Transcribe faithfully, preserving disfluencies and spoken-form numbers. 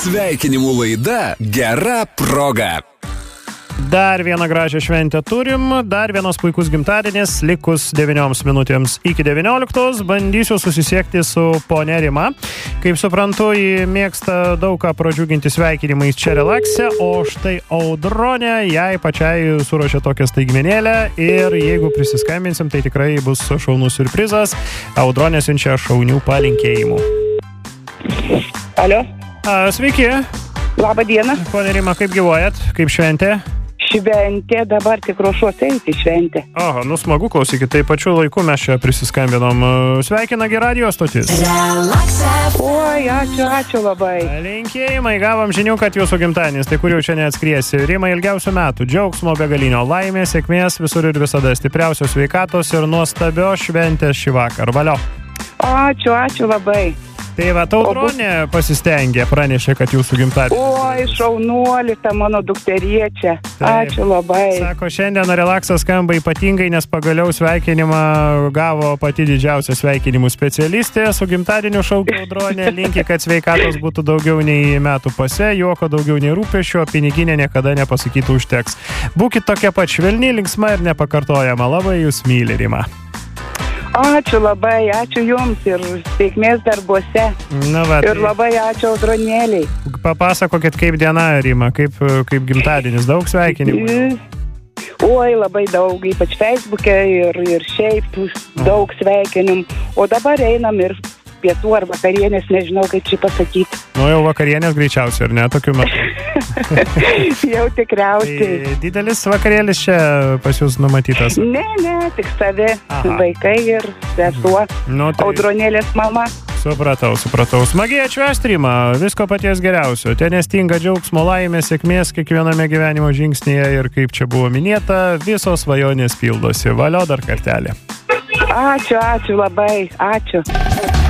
Sveikinimų laida Gera proga. Dar vieną gražią šventę turim, dar vienas puikus gimtadienis, likus devynioms minutėms iki devynioliktos. Bandysiu susisiekti su ponia Rima. Kaip suprantu, ji mėgsta daug ką pradžiuginti sveikinimais čia relakse, o štai Audronė jai pačiai suruošė tokią staigmenėlę ir jeigu prisiskambinsim, tai tikrai bus šaunus siurprizas. Audronė siunčia šaunių palinkėjimų. Alio. A, sveiki. Labą dieną. Ponia Rima, kaip gyvuojat? Kaip šventė? Šventė, dabar tik ruošuosi eiti šventė. Aha, nu smagu, klausykit, tai pačiu laiku mes čia prisiskambinom. Sveikina Gi radijo stotis. Oi, ačiū, ačiū labai. Linkėjimai, gavom žinių, kad jūsų gimtadienis, tai kur jau čia neatskriesi. Rima, ilgiausių metų, džiaugsmo begalinio, laimės, sėkmės, visur ir visada, stipriausios sveikatos ir nuostabios šventės šį vakar. Valio. Ačiū, ačiū labai. Tai va, Audronė pasistengė, pranešė, kad jūsų gimtadienis. Oi, šaunuolį, ta mano dukteriečia. Ačiū labai. Sako, šiandien relaksas skamba ypatingai, nes pagaliau sveikinimą gavo pati didžiausia sveikinimų specialistė. Su gimtadieniu šaukia Audronė, linki, kad sveikatos būtų daugiau nei metų pase, juoko daugiau nei rūpesčio, piniginė niekada nepasakytų užteks. Būkit tokia pat švelni, linksma ir nepakartojama. Labai jūs myli, Rima. Ačiū labai, ačiū jums ir sėkmės darbuose. Na va, ir tai... labai ačiū Audronėliai. Papasakokit, kaip diena, Rima, kaip, kaip gimtadienis, daug sveikinimų. Oi, labai daug, ypač Facebook'e ir, ir šiaip daug sveikinimų. O dabar einam ir pietų ar vakarienės, nežinau, kaip čia pasakyti. Nu jau vakarienės greičiausiai, ar ne, tokiu metu? Jau tikriausiai. Tai didelis vakarėlis čia pas jūs numatytas? Ne, ne, tik savi, Aha. vaikai ir sesuo, nu, tai... Audronėlės mama. Supratau, supratau. Smagiai atšvęsti, Rima, visko paties geriausio. Ten nestinga džiaugsmo, laimės, sėkmės kiekviename gyvenimo žingsnėje ir kaip čia buvo minėta, visos svajonės pildosi. Valio dar kartelį. Ačiū, ačiū labai, ačiū.